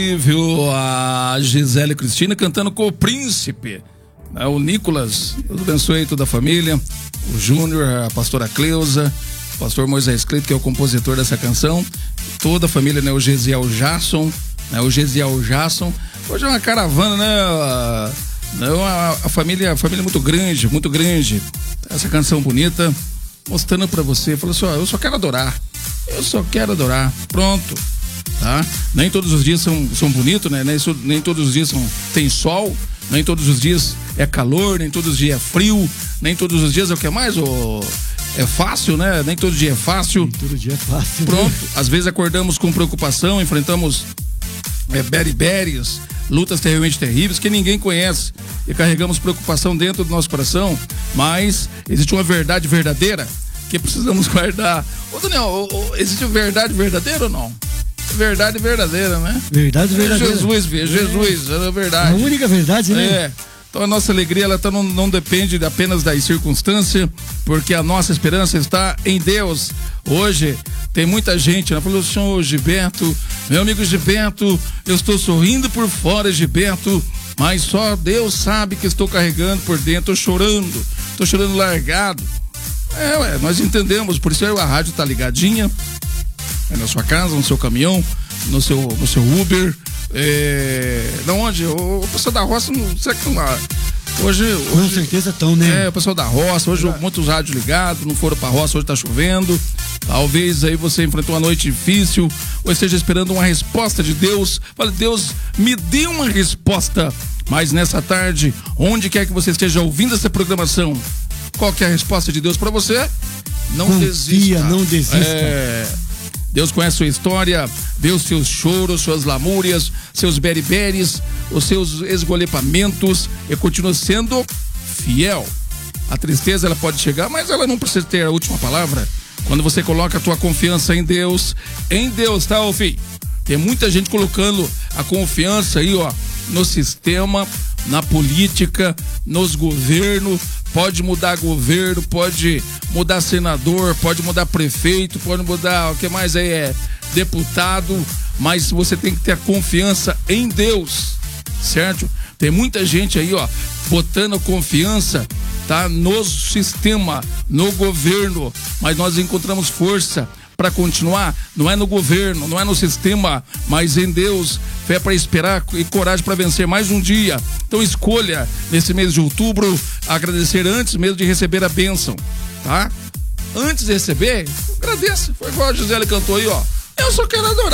Viu a Gisele Cristina cantando com o Príncipe, né? O Nicolas, Deus abençoe toda a família, o Júnior, a pastora Cleusa, o pastor Moisés Cleito, que é o compositor dessa canção, toda a família, né? O Gesiel Jasson, né? Hoje é uma caravana, né? A família muito grande, essa canção bonita, mostrando pra você, falou assim, ó, eu só quero adorar, pronto. Tá? Nem todos os dias são bonitos, né? Nem todos os dias tem sol, nem todos os dias é calor, nem todos os dias é frio, nem todos os dias é o que mais? É fácil, né? Nem todo dia é fácil. Nem todo dia é fácil. Pronto, né? Às vezes acordamos com preocupação, enfrentamos beribérias, lutas terrivelmente terríveis que ninguém conhece e carregamos preocupação dentro do nosso coração, mas existe uma verdade verdadeira que precisamos guardar. Ô Daniel, existe verdade verdadeira ou não? Verdade verdadeira, né? Verdade verdadeira. Jesus, é verdade. A única verdade, né? É. Então a nossa alegria, ela não depende apenas das circunstâncias, porque a nossa esperança está em Deus. Hoje tem muita gente, né? Falou, senhor Gilberto, meu amigo Gilberto, eu estou sorrindo por fora, Gilberto, mas só Deus sabe que estou carregando por dentro, estou chorando largado. Nós entendemos, por isso a rádio tá ligadinha, na sua casa, no seu caminhão, no seu Uber, da onde? O pessoal da roça, não sei que não. Hoje com certeza estão, né? O pessoal da roça, hoje muitos rádios ligados, não foram pra roça, hoje tá chovendo. Talvez aí você enfrentou uma noite difícil, ou esteja esperando uma resposta de Deus. Fala, Deus, me dê uma resposta. Mas nessa tarde, onde quer que você esteja ouvindo essa programação, qual que é a resposta de Deus pra você? Não desista. Não desista. Deus conhece a sua história, vê os seus choros, suas lamúrias, seus beriberes, os seus esgolepamentos e continua sendo fiel. A tristeza, ela pode chegar, mas ela não precisa ter a última palavra. Quando você coloca a tua confiança em Deus, tá, ô filho? Tem muita gente colocando a confiança aí, ó, no sistema, na política, nos governos. Pode mudar governo, pode mudar senador, pode mudar prefeito, pode mudar o que mais aí deputado, mas você tem que ter a confiança em Deus, certo? Tem muita gente aí, ó, botando confiança, tá, no sistema, no governo, mas nós encontramos força para continuar, não é no governo, não é no sistema, mas em Deus, fé para esperar e coragem para vencer mais um dia. Então escolha nesse mês de outubro agradecer antes mesmo de receber a bênção, tá? Antes de receber, agradeça. Foi igual a Gisele cantou aí, ó. Eu só quero adorar.